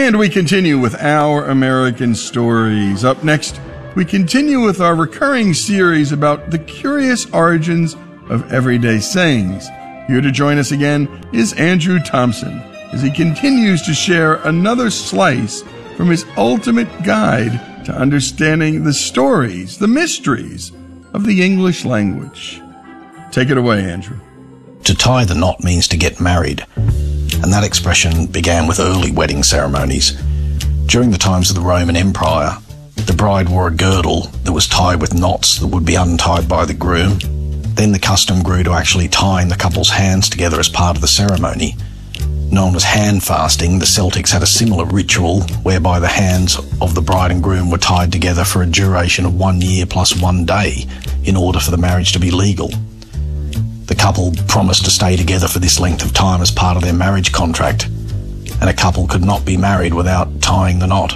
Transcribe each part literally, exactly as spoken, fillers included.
And we continue with Our American Stories. Up next, we continue with our recurring series about the curious origins of everyday sayings. Here to join us again is Andrew Thompson, as he continues to share another slice from his ultimate guide to understanding the stories, the mysteries of the English language. Take it away, Andrew. To tie the knot means to get married, and that expression began with early wedding ceremonies. During the times of the Roman Empire, the bride wore a girdle that was tied with knots that would be untied by the groom. Then the custom grew to actually tying the couple's hands together as part of the ceremony. Known as hand fasting, the Celtics had a similar ritual whereby the hands of the bride and groom were tied together for a duration of one year plus one day in order for the marriage to be legal. The couple promised to stay together for this length of time as part of their marriage contract, and a couple could not be married without tying the knot.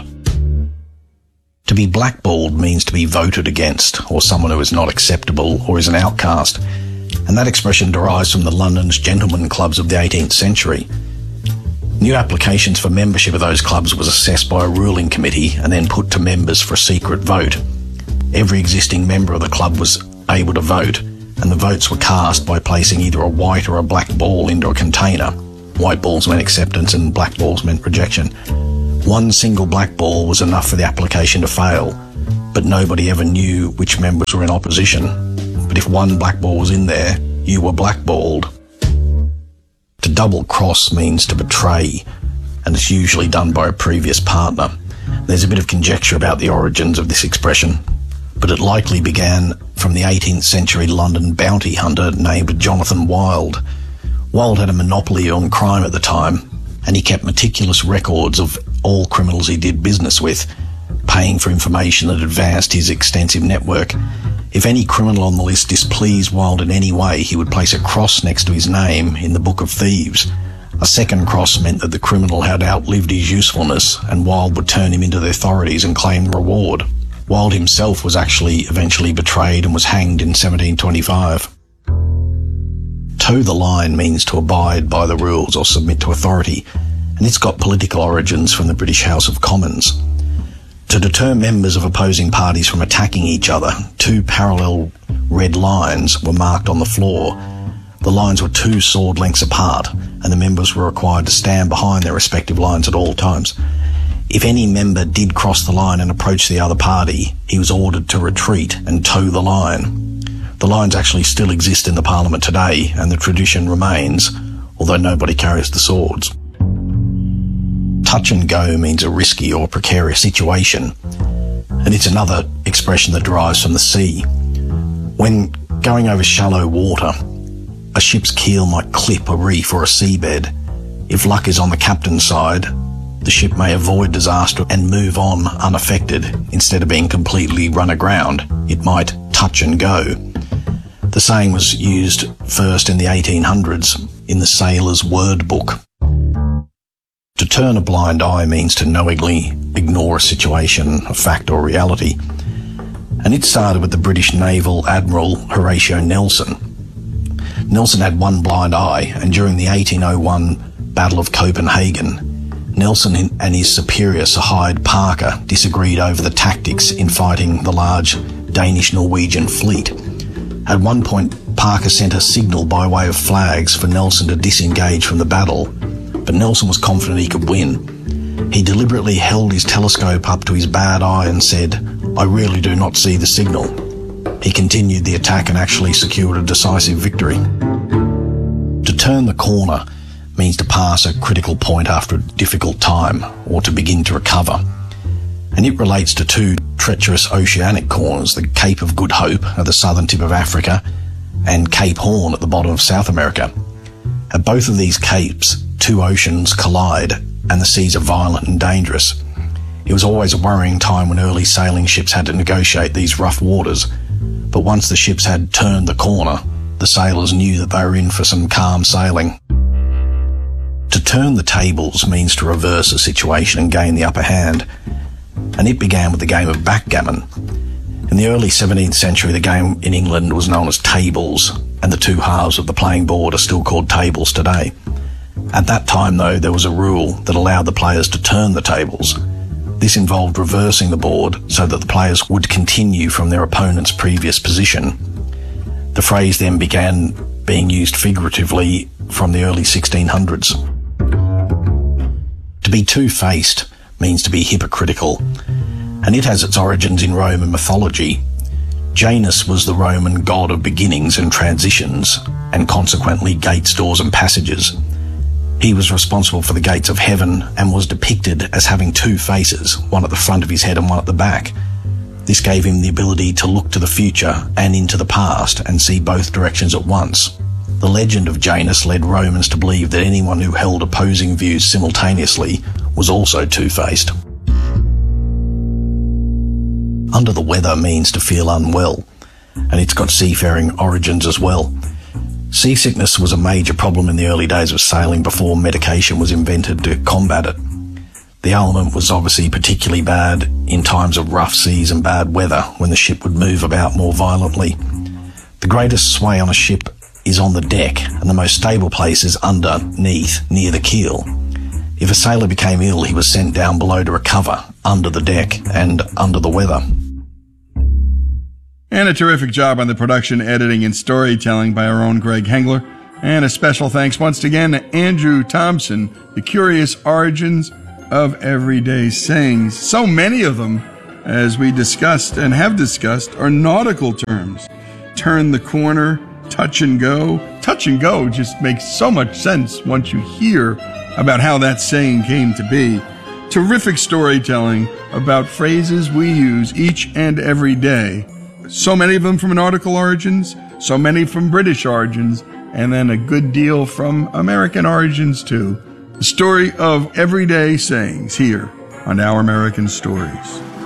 To be blackballed means to be voted against, or someone who is not acceptable or is an outcast, and that expression derives from the London's gentlemen clubs of the eighteenth century. New applications for membership of those clubs was assessed by a ruling committee and then put to members for a secret vote. Every existing member of the club was able to vote, and the votes were cast by placing either a white or a black ball into a container. White balls meant acceptance and black balls meant rejection. One single black ball was enough for the application to fail, but nobody ever knew which members were in opposition. But if one black ball was in there, you were blackballed. To double cross means to betray, and it's usually done by a previous partner. There's a bit of conjecture about the origins of this expression, but it likely began from the eighteenth century London bounty hunter named Jonathan Wild. Wild had a monopoly on crime at the time, and he kept meticulous records of all criminals he did business with, paying for information that advanced his extensive network. If any criminal on the list displeased Wild in any way, he would place a cross next to his name in the Book of Thieves. A second cross meant that the criminal had outlived his usefulness, and Wild would turn him into the authorities and claim the reward. Wild himself was actually eventually betrayed and was hanged in seventeen twenty-five. Toe the line means to abide by the rules or submit to authority, and it's got political origins from the British House of Commons. To deter members of opposing parties from attacking each other, two parallel red lines were marked on the floor. The lines were two sword lengths apart, and the members were required to stand behind their respective lines at all times. If any member did cross the line and approach the other party, he was ordered to retreat and toe the line. The lines actually still exist in the Parliament today, and the tradition remains, although nobody carries the swords. Touch and go means a risky or precarious situation, and it's another expression that derives from the sea. When going over shallow water, a ship's keel might clip a reef or a seabed. If luck is on the captain's side, the ship may avoid disaster and move on unaffected. Instead of being completely run aground, it might touch and go. The saying was used first in the eighteen hundreds in the Sailor's Word Book. To turn a blind eye means to knowingly ignore a situation, a fact or reality. And it started with the British naval admiral Horatio Nelson. Nelson had one blind eye, and during the eighteen oh one Battle of Copenhagen, Nelson and his superior Sir Hyde Parker disagreed over the tactics in fighting the large Danish-Norwegian fleet. At one point, Parker sent a signal by way of flags for Nelson to disengage from the battle, but Nelson was confident he could win. He deliberately held his telescope up to his bad eye and said, "I really do not see the signal." He continued the attack and actually secured a decisive victory. To turn the corner means to pass a critical point after a difficult time, or to begin to recover. And it relates to two treacherous oceanic corners, the Cape of Good Hope at the southern tip of Africa and Cape Horn at the bottom of South America. At both of these capes, two oceans collide and the seas are violent and dangerous. It was always a worrying time when early sailing ships had to negotiate these rough waters, but once the ships had turned the corner, the sailors knew that they were in for some calm sailing. To turn the tables means to reverse a situation and gain the upper hand, and it began with the game of backgammon. In the early seventeenth century, the game in England was known as tables, and the two halves of the playing board are still called tables today. At that time, though, there was a rule that allowed the players to turn the tables. This involved reversing the board so that the players would continue from their opponent's previous position. The phrase then began being used figuratively from the early sixteen hundreds. To be two-faced means to be hypocritical, and it has its origins in Roman mythology. Janus was the Roman god of beginnings and transitions, and consequently gates, doors and passages. He was responsible for the gates of heaven and was depicted as having two faces, one at the front of his head and one at the back. This gave him the ability to look to the future and into the past and see both directions at once. The legend of Janus led Romans to believe that anyone who held opposing views simultaneously was also two-faced. Under the weather means to feel unwell, and it's got seafaring origins as well. Seasickness was a major problem in the early days of sailing before medication was invented to combat it. The ailment was obviously particularly bad in times of rough seas and bad weather, when the ship would move about more violently. The greatest sway on a ship is on the deck, and the most stable place is underneath, near the keel. If a sailor became ill, he was sent down below to recover, under the deck and under the weather. And a terrific job on the production, editing, and storytelling by our own Greg Hengler. And a special thanks once again to Andrew Thompson, The Curious Origins of Everyday Sayings. So many of them, as we discussed and have discussed, are nautical terms. Turn the corner, touch and go. Touch and go just makes so much sense once you hear about how that saying came to be. Terrific storytelling about phrases we use each and every day. So many of them from nautical origins, so many from British origins, and then a good deal from American origins too. The story of everyday sayings here on Our American Stories.